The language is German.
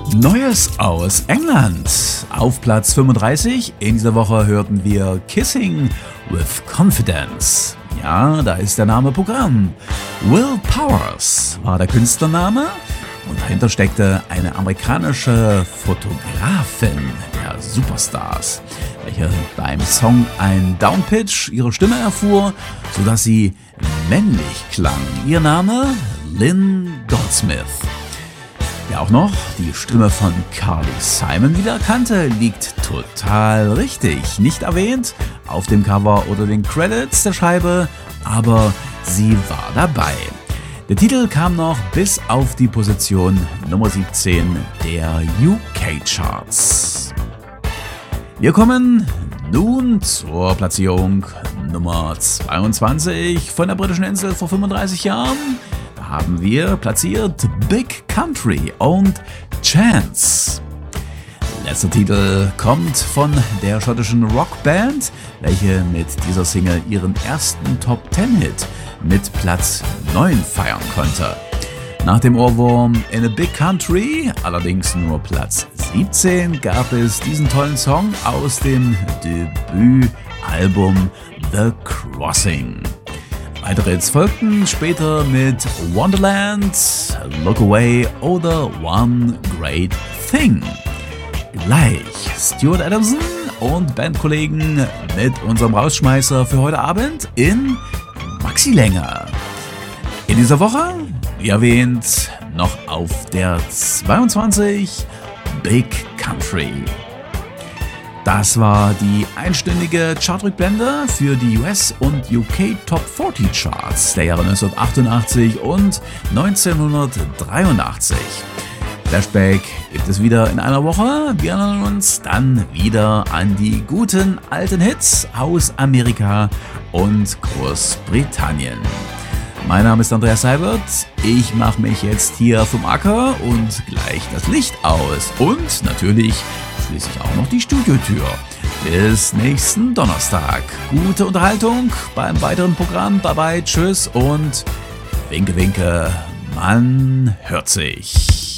Neues aus England. Auf Platz 35 in dieser Woche hörten wir Kissing with Confidence. Ja, da ist der Name Programm. Will Powers war der Künstlername und dahinter steckte eine amerikanische Fotografin der Superstars, welche beim Song ein Downpitch ihrer Stimme erfuhr, sodass sie männlich klang. Ihr Name Lynn Goldsmith. Wer auch noch die Stimme von Carly Simon wiedererkannte, liegt total richtig. Nicht erwähnt auf dem Cover oder den Credits der Scheibe, aber sie war dabei. Der Titel kam noch bis auf die Position Nummer 17 der UK-Charts. Wir kommen nun zur Platzierung Nummer 22 von der britischen Insel vor 35 Jahren. Haben wir platziert Big Country und Chance. Letzter Titel kommt von der schottischen Rockband, welche mit dieser Single ihren ersten Top-10-Hit mit Platz 9 feiern konnte. Nach dem Ohrwurm In a Big Country, allerdings nur Platz 17, gab es diesen tollen Song aus dem Debütalbum The Crossing. Weitere Hits folgten später mit Wonderland, Look Away oder One Great Thing. Gleich Stuart Adamson und Bandkollegen mit unserem Rausschmeißer für heute Abend in Maxi-Länge. In dieser Woche, wie erwähnt, noch auf der 22 Big Country. Das war die einstündige Chartrückblende für die US- und UK Top 40 Charts der Jahre 1988 und 1983. Flashback gibt es wieder in einer Woche. Wir erinnern uns dann wieder an die guten alten Hits aus Amerika und Großbritannien. Mein Name ist Andreas Seibert. Ich mache mich jetzt hier vom Acker und gleich das Licht aus. Und natürlich schließe ich auch noch die Studiotür. Bis nächsten Donnerstag. Gute Unterhaltung beim weiteren Programm. Bye bye, tschüss und winke, winke. Man hört sich.